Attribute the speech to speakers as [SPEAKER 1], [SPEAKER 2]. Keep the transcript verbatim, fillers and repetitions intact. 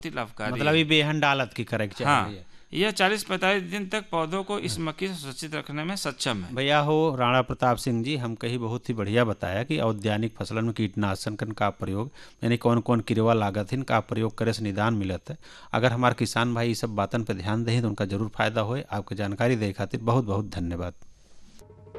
[SPEAKER 1] लाभकारी
[SPEAKER 2] मतलब
[SPEAKER 1] है।
[SPEAKER 2] ये बेहन डालत की करे के
[SPEAKER 1] हाँ,
[SPEAKER 2] चाहिए।
[SPEAKER 1] यह चालीस पैंतालीस दिन तक पौधों को इस मक्खी से सुरक्षित रखने में सक्षम है।
[SPEAKER 2] भैया हो राणा प्रताप सिंह जी, हम कही बहुत ही बढ़िया बताया कि औद्यानिक फसलन में कीटनाशकन का प्रयोग यानी कौन कौन किरवा लागत हिन का प्रयोग करे से निदान मिलत है। अगर हमारे किसान भाई इस सब बातन पर ध्यान दें तो उनका जरूर फायदा होए। आपके जानकारी दे खातिर बहुत बहुत धन्यवाद।